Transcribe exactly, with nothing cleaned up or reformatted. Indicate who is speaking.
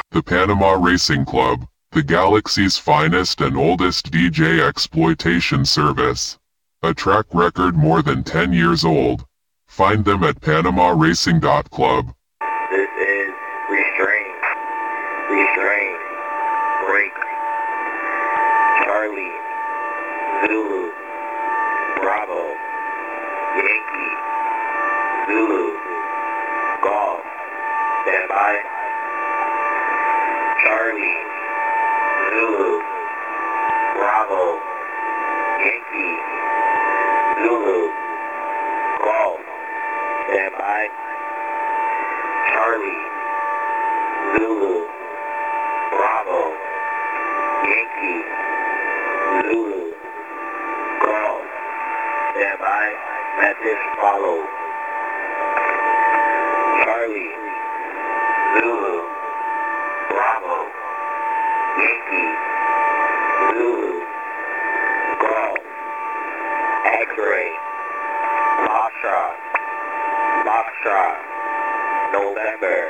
Speaker 1: The Panama Racing Club, the galaxy's finest and oldest D J exploitation service. A track record more than ten years old. Find them at panama racing dot club.
Speaker 2: This is Restraint. Restraint. Break. Charlie. Zulu. Bravo. Yankee. Zulu. Golf. Stand by. Charlie. Zulu. Bravo. Yankee. Zulu. Golf. Stand by. Charlie. Zulu. Bravo. Yankee. Zulu. Golf. Stand by. Message follow. Charlie. Zulu. Bravo. Yankee. Zulu. Golf. X-ray. Foxtrot. Foxtrot. November.